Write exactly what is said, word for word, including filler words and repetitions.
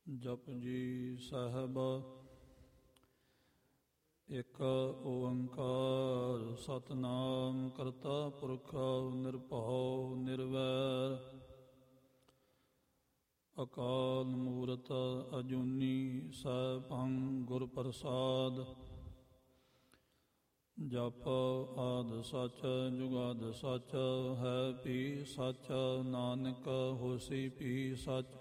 ਜਪੁਜੀ ਸਾਹਿਬ। ਇਕ ਓੰਕਾਰ ਸਤਿਨਾਮ ਕਰਤਾ ਪੁਰਖ ਨਿਰਭਉ ਨਿਰਵੈਰ, ਅਕਾਲ ਮੂਰਤ ਅਜੂਨੀ ਸੈਭੰ ਗੁਰ ਪ੍ਰਸਾਦ। ਜਪ ਆਦਿ ਸਚ ਜੁਗਾਦਿ ਸਚ, ਹੈ ਭੀ ਸਚ ਨਾਨਕ ਹੋਸੀ ਭੀ ਸਚ।